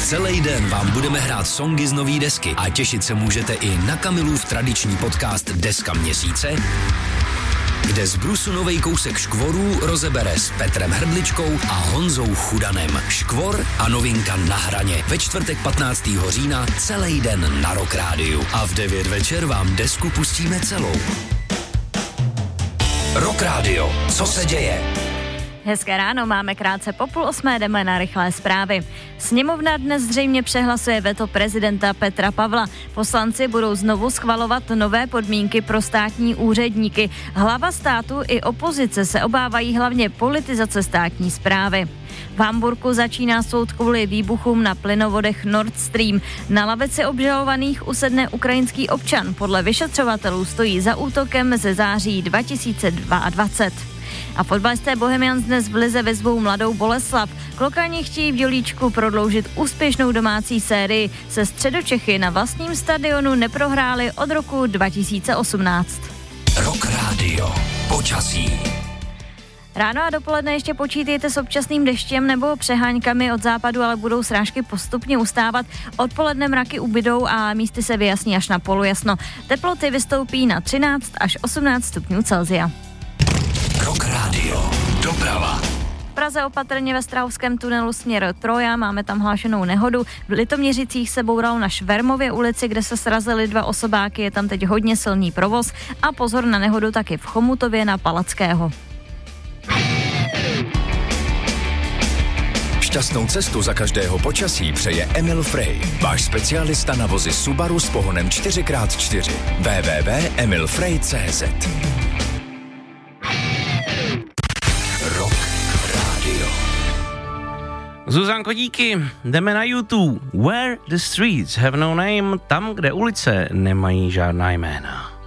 Celý den vám budeme hrát songy z nový desky a těšit se můžete i na Kamilův tradiční podcast Deska měsíce, kde z brusu novej kousek škvorů rozebere s Petrem Hrdličkou a Honzou Chudanem. Škvor a novinka Na hraně. Ve čtvrtek 15. října celý den na Rock Rádiu. A v 9 večer vám desku pustíme celou. Rock Radio. Co se děje? Hezké ráno, máme krátce po 7:30, jdeme na rychlé zprávy. Sněmovna dnes zřejmě přehlasuje veto prezidenta Petra Pavla. Poslanci budou znovu schvalovat nové podmínky pro státní úředníky. Hlava státu i opozice se obávají hlavně politizace státní správy. V Hamburku začíná soud kvůli výbuchům na plynovodech Nord Stream. Na lavici obžalovaných usedne ukrajinský občan. Podle vyšetřovatelů stojí za útokem ze září 2022. A fotbalisté Bohemians dnes v lize vyzvou Mladou Boleslav. Klokani chtějí v Dělíčku prodloužit úspěšnou domácí sérii. Se Středočechy na vlastním stadionu neprohráli od roku 2018. Rock Radio. Počasí. Ráno a dopoledne ještě počítejte s občasným deštěm nebo přeháňkami od západu, ale budou srážky postupně ustávat. Odpoledne mraky ubydou a místy se vyjasní až na polojasno. Teploty vystoupí na 13 až 18 stupňů Celsia. Rock Radio. Doprava. V Praze opatrně ve Strahovském tunelu směr Troja, máme tam hlášenou nehodu. V Litoměřicích se bouralo na Švermově ulici, kde se srazily 2 osobáky, je tam teď hodně silný provoz a pozor na nehodu taky v Chomutově na Palackého. Šťastnou cestu za každého počasí přeje Emil Frey, váš specialista na vozy Subaru s pohonem 4x4. www.emilfrey.cz. Rock Radio. Zuzanko, díky. Jdeme na YouTube. Where the streets have no name. Tam, kde ulice nemají žádná jména.